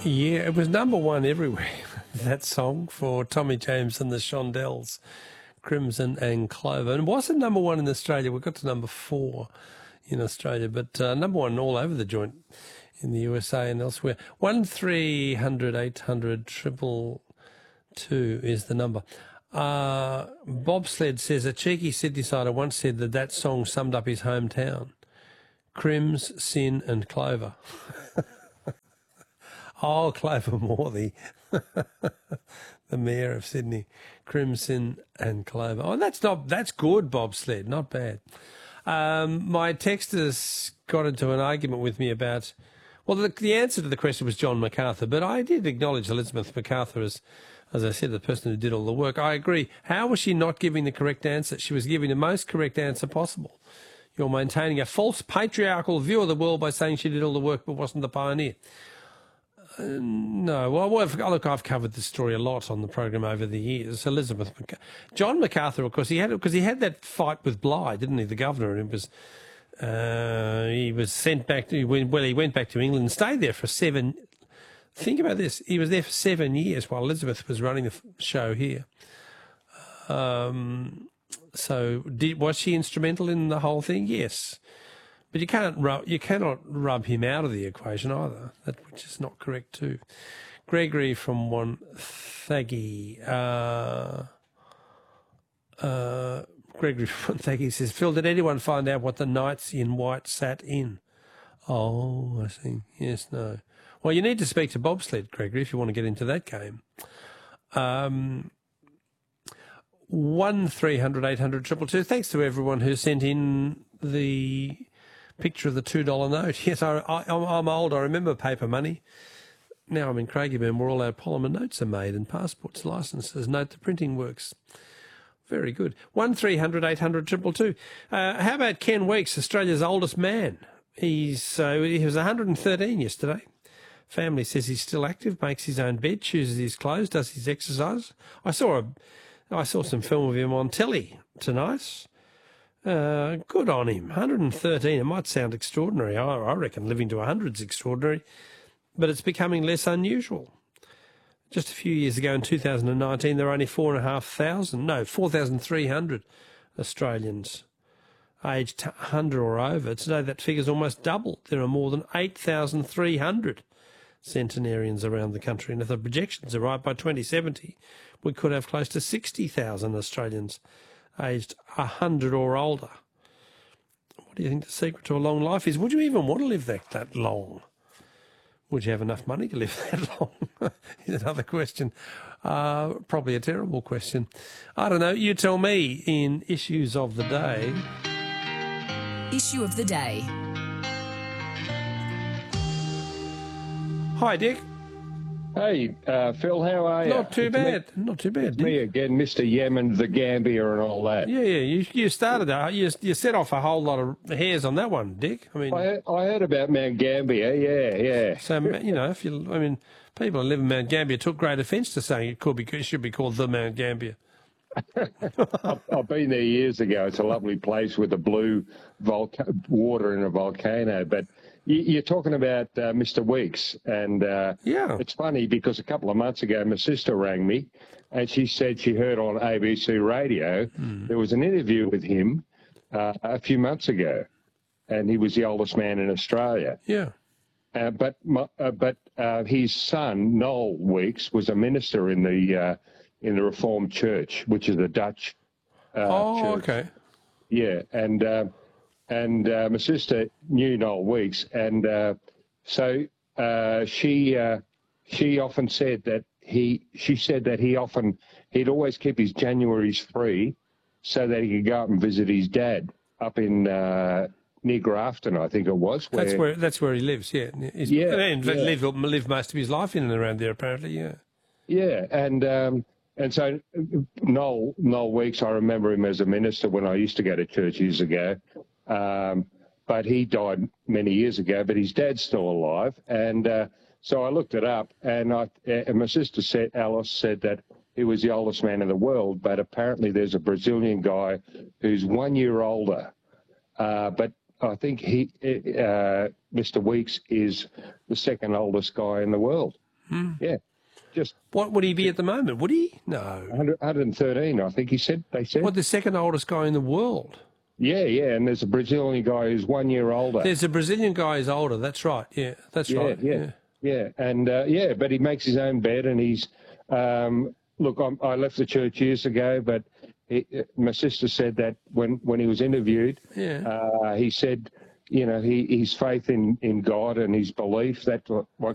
Yeah, it was number one everywhere, that song for Tommy James and the Shondells, Crimson and Clover. And it wasn't number one in Australia. We got to number 4 in Australia, but number one all over the joint in the USA and elsewhere. 1300 800 222 is the number. Bobsled says, a cheeky Sydney-sider once said that song summed up his hometown. Crims, Sin and Clover. Oh, Clover Morley, the mayor of Sydney. Crimson and Clover. Oh, that's good, Bobsled, not bad. My texters got into an argument with me about, well, the answer to the question was John MacArthur, but I did acknowledge Elizabeth MacArthur as I said, the person who did all the work. I agree. How was she not giving the correct answer? She was giving the most correct answer possible. You're maintaining a false patriarchal view of the world by saying she did all the work but wasn't the pioneer. No, well, look, I've covered this story a lot on the program over the years. John MacArthur, of course, he had that fight with Bligh, didn't he, the governor? And he was sent back to, he went back to England and stayed there for 7. Think about this. He was there for 7 years while Elizabeth was running the show here. Was she instrumental in the whole thing? Yes. But you cannot rub him out of the equation either, which is not correct too. Gregory from Wonthaggi. Gregory from Wonthaggi says, Phil, did anyone find out what the Knights in White sat in? Oh, I see. Yes, no. Well, you need to speak to Bobsled, Gregory, if you want to get into that game. 1300 800 222. Thanks to everyone who sent in the picture of the $2 note. Yes, I'm old. I remember paper money. Now I'm in Craigieburn where all our polymer notes are made and passports, licences. Note the printing works. Very good. 1300 800 222. How about Ken Weeks, Australia's oldest man? He was 113 yesterday. Family says he's still active, makes his own bed, chooses his clothes, does his exercise. I saw some film of him on telly tonight. Good on him. 113. It might sound extraordinary. I reckon living to 100 is extraordinary, but it's becoming less unusual. Just a few years ago in 2019, there were only 4,300 Australians aged 100 or over. Today that figure's almost doubled. There are more than 8,300 centenarians around the country, and if the projections are right, by 2070 we could have close to 60,000 Australians aged 100 or older. What do you think the secret to a long life is? Would you even want to live that long? Would you have enough money to live that long? Is another question. Probably a terrible question. I don't know. You tell me in Issues of the Day. Issue of the Day. Hi, Dick. Hey, Phil, how are you? Not too bad. Not too bad, Dick. Me again, Mr. Yemen, the Gambia and all that. Yeah. You started that. You set off a whole lot of hairs on that one, Dick. I mean, I heard about Mount Gambier, yeah. So, people who live in Mount Gambier took great offence to saying it should be called the Mount Gambier. I've been there years ago. It's a lovely place with a blue water in a volcano, but you're talking about Mr. Weeks, and It's funny because a couple of months ago my sister rang me and she said she heard on ABC radio there was an interview with him a few months ago, and he was the oldest man in Australia. Yeah. But his son, Noel Weeks, was a minister in the Reformed Church, which is a Dutch church. Okay. Yeah, and my sister knew Noel Weeks, and so she often said that he'd always keep his Januaries free so that he could go up and visit his dad up in near Grafton, I think it was. That's where he lives. Yeah. Lived most of his life in and around there, apparently. Yeah. Yeah, and so Noel Weeks, I remember him as a minister when I used to go to church years ago. But he died many years ago, but his dad's still alive. And so I looked it up, and my sister Alice said that he was the oldest man in the world, but apparently there's a Brazilian guy who's 1 year older. But I think Mr. Weeks is the second oldest guy in the world. Yeah, just What would he be at the moment? Would he? No. 113, I think they said. What, the second oldest guy in the world? Yeah, and there's a Brazilian guy who's 1 year older. There's a Brazilian guy who's older. That's right. Yeah, that's right. Yeah, and but he makes his own bed, and he's look. I left the church years ago, but my sister said that when he was interviewed, he said, his faith in God and his belief, that's what